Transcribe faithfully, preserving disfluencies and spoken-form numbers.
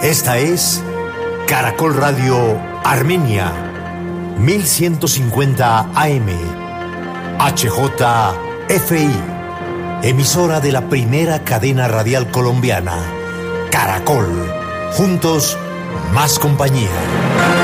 Esta es Caracol Radio Armenia, mil ciento cincuenta A M, H J F I, emisora de la primera cadena radial colombiana, Caracol. Juntos, más compañía.